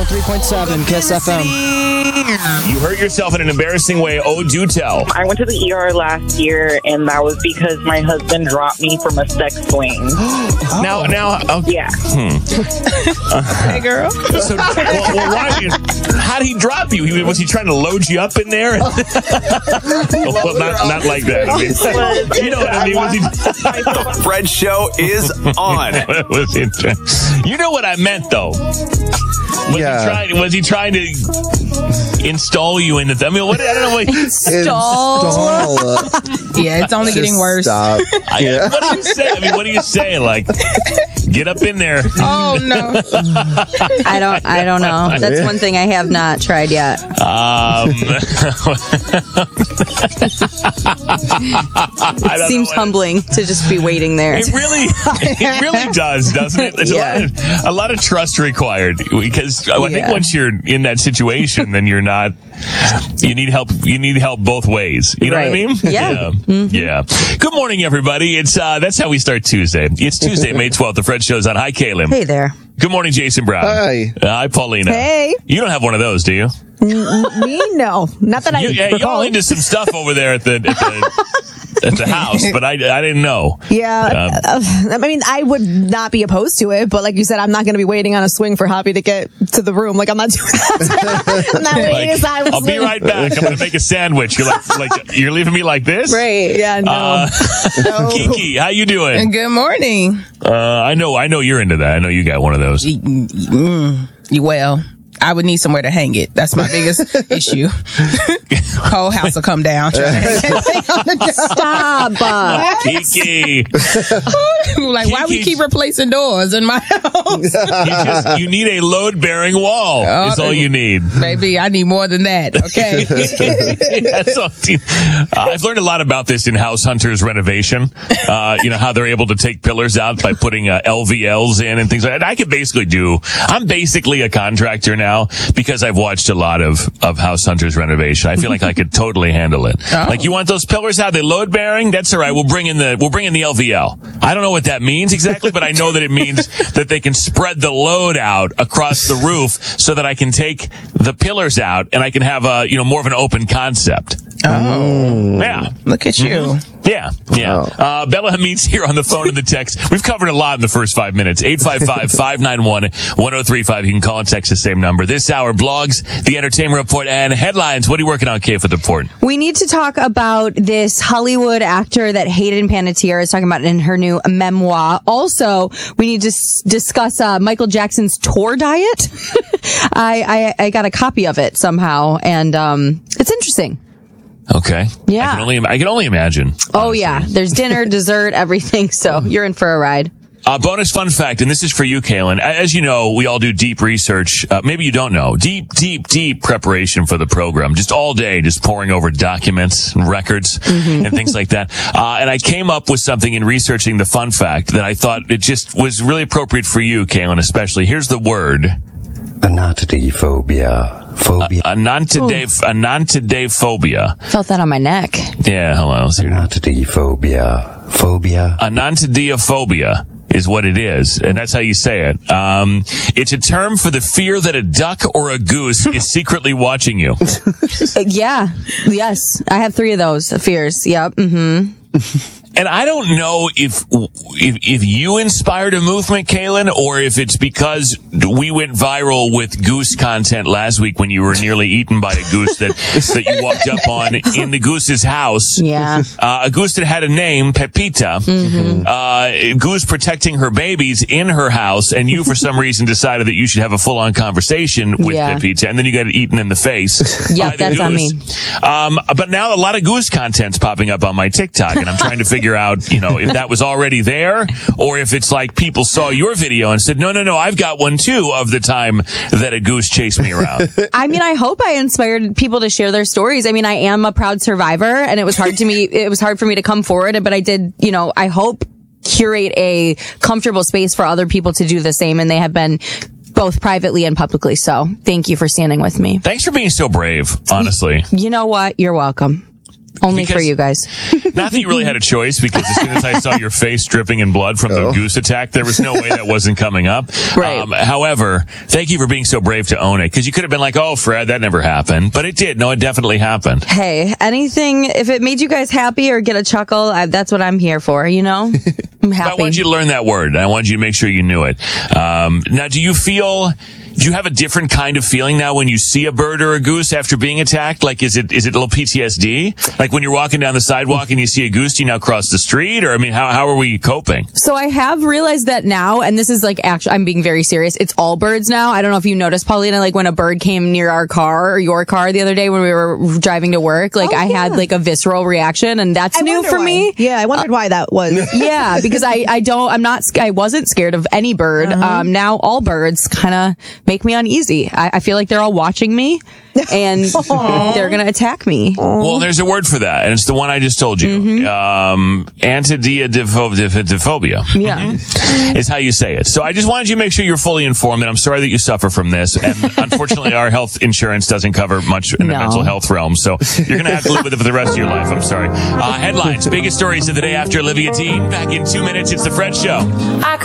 103.7 Kiss FM. You hurt yourself in an embarrassing way. Oh, do tell. I went to the ER last year, and that was because my husband dropped me from a sex swing. Now, Yeah. Hey, girl. So, well, why? How did he drop you? Was he trying to load you up in there? Well, not like that. I mean, you know what I mean? The Fred Show is on. You know what I meant, though. Was he trying to install you into? I mean, what? I don't know. What, Install. Yeah, it's only getting worse. Stop. Yeah. What do you say? I mean, what do you say? Like, get up in there. Oh no. I don't know. That's one thing I have not tried yet. It seems humbling to just be waiting there. It really does, doesn't it? There's a lot of trust required, because I think once you're in that situation, then you're not. You need help. You need help both ways. You know what I mean? Yeah. Yeah. Good morning, everybody. It's that's how we start Tuesday. It's Tuesday, May 12th. The Fred Show's on. Hi, Caleb. Hey there. Good morning, Jason Brown. Hi. Hi, Paulina. Hey. You don't have one of those, do you? Me? No. Not that I You're all into some stuff over there at the house, but I didn't know. Yeah. I mean, I would not be opposed to it, but like you said, I'm not going to be waiting on a swing for Hoppy to get to the room. Like, I'm not doing that. I'm not waiting aside with I'll be right back. I'm going to make a sandwich. You're like you're leaving me like this? Right. Yeah, no. No. Kiki, how you doing? Good morning. I know you're into that. I know you got one of those. Well, I would need somewhere to hang it. That's my biggest issue. Whole house will come down. Stop. Kiki. Like, why we keep replacing doors in my house? You need a load-bearing wall is all you need. Baby, I need more than that, okay? I've learned a lot about this in House Hunters renovation. You know, how they're able to take pillars out by putting LVLs in and things like that. I'm basically a contractor now because I've watched a lot of House Hunters renovation. I feel like I could totally handle it. Like, you want those pillars out? They load-bearing? That's all right. We'll bring in the LVL. I don't know what that means exactly, but I know that it means that they can spread the load out across the roof so that I can take the pillars out and I can have more of an open concept. Oh. Yeah. Look at you. Mm-hmm. Yeah. Bella Hamid's here on the phone and the text. We've covered a lot in the first 5 minutes. 855-591-1035. You can call and text the same number. This hour, blogs, the entertainment report, and headlines. What are you working on, Kay, for the report? We need to talk about this Hollywood actor that Hayden Panettiere is talking about in her new memoir. Also, we need to discuss Michael Jackson's tour diet. I got a copy of it somehow, and it's interesting. Okay. Yeah. I can only imagine. Oh, yeah. There's dinner, dessert, everything. So you're in for a ride. Bonus fun fact, and this is for you, Kaylin. As you know, we all do deep research. Maybe you don't know. Deep preparation for the program. Just all day, just poring over documents and records and things like that. And I came up with something in researching the fun fact that I thought it just was really appropriate for you, Kaylin, especially. Here's the word. Anantodephobia. Anantodephobia. Felt that on my neck. Yeah, hello. Anantodephobia. Anantodephobia is what it is, and that's how you say it. It's a term for the fear that a duck or a goose is secretly watching you. Yeah. Yes. I have 3 of those fears. Yep. Mm-hmm. And I don't know if you inspired a movement, Kaylin, or if it's because we went viral with goose content last week when you were nearly eaten by a goose that you walked up on in the goose's house. Yeah. A goose that had a name, Pepita. A goose protecting her babies in her house, and you, for some reason, decided that you should have a full-on conversation with Pepita, and then you got eaten in the face. Yeah, that's on me. But now a lot of goose content's popping up on my TikTok, and I'm trying to figure out, if that was already there, or if it's like people saw your video and said, no, I've got one too of the time that a goose chased me around. I mean, I hope I inspired people to share their stories. I mean, I am a proud survivor, and it was hard for me to come forward, but I did, I hope curate a comfortable space for other people to do the same, and they have been both privately and publicly. So thank you for standing with me. Thanks for being so brave, honestly. You know what? You're welcome. Only for Because- you guys. Not that you really had a choice, because as soon as I saw your face dripping in blood from the goose attack, there was no way that wasn't coming up. Right. However, thank you for being so brave to own it, because you could have been like, oh, Fred, that never happened. But it did. No, it definitely happened. Hey, anything, if it made you guys happy or get a chuckle, that's what I'm here for, you know? I'm happy. I wanted you to learn that word. I wanted you to make sure you knew it. Now, do you have a different kind of feeling now when you see a bird or a goose after being attacked? Like, is it a little PTSD? Like when you're walking down the sidewalk and you see a goose, do you now cross the street? Or, I mean, how are we coping? So I have realized that now, and this is like actually, I'm being very serious. It's all birds now. I don't know if you noticed, Paulina, like when a bird came near our car or your car the other day when we were driving to work, like I had like a visceral reaction, and that's new for me. Yeah, I wondered why that was. Yeah, because I wasn't scared of any bird. Now all birds kind of make me uneasy. I feel like they're all watching me and they're going to attack me. Well, there's a word for that, and it's the one I just told you. Antidiaphobia. Yeah. Is how you say it. So I just wanted you to make sure you're fully informed, and I'm sorry that you suffer from this. And unfortunately, our health insurance doesn't cover much in the mental health realm, so you're going to have to live with it for the rest of your life. I'm sorry. Headlines, biggest stories of the day after Olivia Dean. Back in 2 minutes, it's The Fred Show.